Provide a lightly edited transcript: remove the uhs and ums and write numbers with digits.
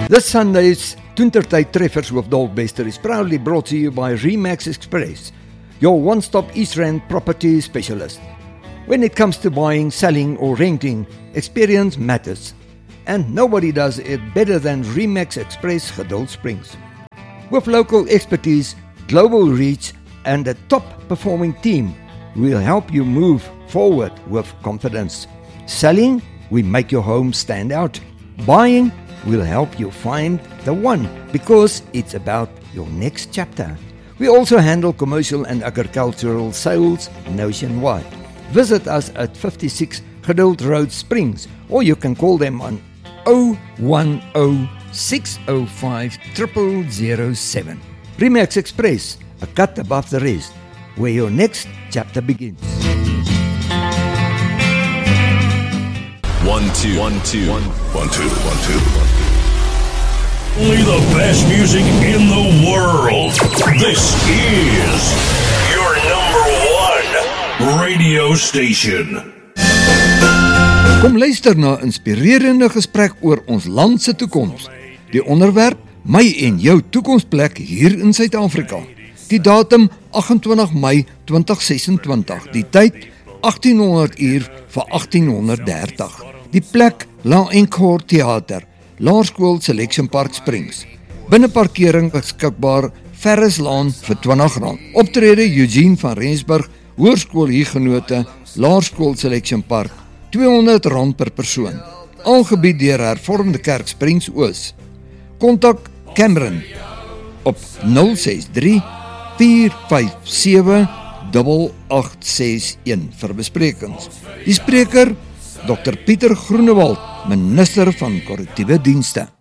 This Sunday's Toentertyd Treffers with Dolf Bester is proudly brought to you by Remax Express, your one-stop East Rand property specialist. When it comes to buying, selling or renting, experience matters. And nobody does it better than Remax Express Geduld Springs. With local expertise, global reach and a top-performing team, we'll help you move forward with confidence. Selling, we make your home stand out. Buying, we'll help you find the one because it's about your next chapter. We also handle commercial and agricultural sales nationwide. Visit us at 56 Geduld Road Springs, or you can call them on 010-605-0007. Remax Express, a cut above the rest, where your next chapter begins. 1 2 1 2 1 2 1 2. Only the best music in the world. This is your number one radio station. Kom luister na 'n inspirerende gesprek oor ons land se toekoms. Die onderwerp: my en jou toekomsplek hier in Suid-Afrika. Die datum: 28 Mei 2026. Die tyd: 1800 uur vir 1830. Die plek: La Encore Theater, Laerskool Selection Park Springs. Binneparkering beskikbaar, Ferrislaan vir R20. Optrede: Eugene van Rensburg, Hoërskool Huguenote, Laerskool Selection Park, R200 per persoon. Aangebied deur Hervormde Kerk Springs Oos. Kontak Cameron op 063 457 8861 vir besprekings. Die spreker: Dr. Pieter Groenewald, minister van korrektiewe dienste.